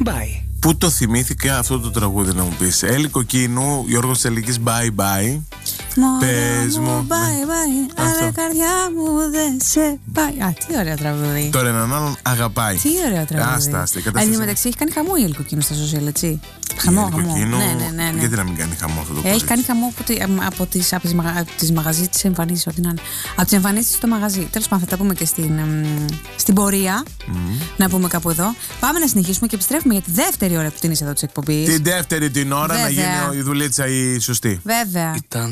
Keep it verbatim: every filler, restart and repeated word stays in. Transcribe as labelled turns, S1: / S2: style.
S1: Bye.
S2: Πού το θυμήθηκα αυτό το τραγούδι να μου πεις? Έλλη Κοκκίνου, Γιώργος Τελικής, Bye Bye. Πες μου,
S3: bye bye, αλλά καρδιά μου δεν σε πάει. Α, τι ωραίο τραγούδι.
S2: Τώρα έναν άλλον αγαπάει.
S3: Τι ωραίο τραγούδι.
S2: Άστα, άστα.
S3: Εν τω μεταξύ έχει κάνει χαμό η Έλλη Κοκκίνου στα social, έτσι. Χαμό, χαμό.
S2: Ναι,
S3: ναι, ναι, ναι.
S2: Γιατί να μην κάνει χαμό αυτό το
S3: έχει κάνει χαμό από, τη, από τις, από τις, μαγα, τις μαγαζί της εμφανίσεις, ό,τι να είναι. Από τις εμφανίσεις στο μαγαζί. Τέλος πάντων, θα τα πούμε και στην, στην πορεία. Mm. Να πούμε κάπου εδώ. Πάμε να συνεχίσουμε και επιστρέφουμε για τη δεύτερη ώρα που την είσαι εδώ της εκπομπής.
S2: Την δεύτερη την ώρα. Βέβαια. Να γίνει η δουλίτσα η σωστή.
S3: Βέβαια.
S1: Ήταν